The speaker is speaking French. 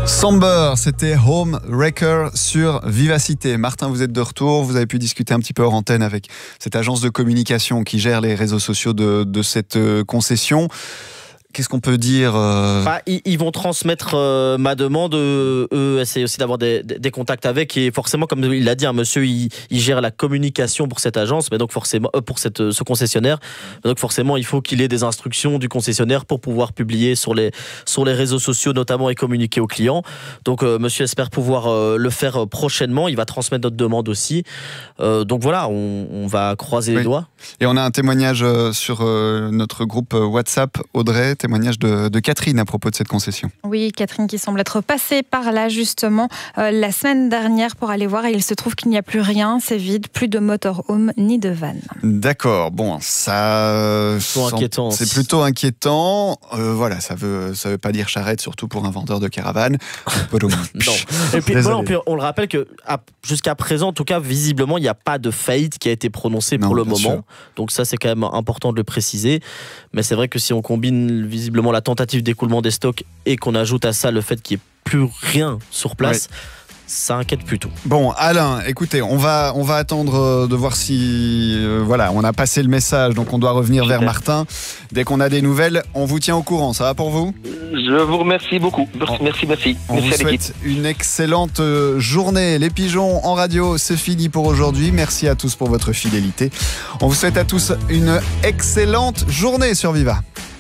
Samber, c'était Home Wrecker sur Vivacité. Martin, vous êtes de retour, vous avez pu discuter un petit peu hors antenne avec cette agence de communication qui gère les réseaux sociaux de cette concession. Qu'est-ce qu'on peut dire Ils vont transmettre ma demande. Eux essayent aussi d'avoir des contacts avec. Et forcément, comme il l'a dit, monsieur, il gère la communication pour cette agence, mais donc forcément pour ce concessionnaire. Mais donc forcément, il faut qu'il ait des instructions du concessionnaire pour pouvoir publier sur les réseaux sociaux notamment et communiquer aux clients. Donc monsieur espère pouvoir le faire prochainement. Il va transmettre notre demande aussi. Donc voilà, on va croiser les doigts. Et on a un témoignage sur notre groupe WhatsApp, Audrey. Témoignage de Catherine à propos de cette concession. Oui, Catherine qui semble être passée par là justement la semaine dernière pour aller voir et il se trouve qu'il n'y a plus rien, c'est vide, plus de motorhome ni de van. D'accord, bon, ça c'est plutôt inquiétant. Voilà, ça veut pas dire charrette, surtout pour un vendeur de caravane. Non. Et puis, on le rappelle que jusqu'à présent, en tout cas, visiblement, il n'y a pas de faillite qui a été prononcée pour le moment. Sûr. Donc ça, c'est quand même important de le préciser. Mais c'est vrai que si on combine visiblement la tentative d'écoulement des stocks et qu'on ajoute à ça le fait qu'il n'y ait plus rien sur place, ça inquiète plutôt. Bon, Alain, écoutez, on va attendre de voir si on a passé le message, donc on doit revenir vers Martin. Dès qu'on a des nouvelles, on vous tient au courant. Ça va pour vous ? Je vous remercie beaucoup. Merci. On vous souhaite une excellente journée. Les pigeons en radio, c'est fini pour aujourd'hui. Merci à tous pour votre fidélité. On vous souhaite à tous une excellente journée sur Viva.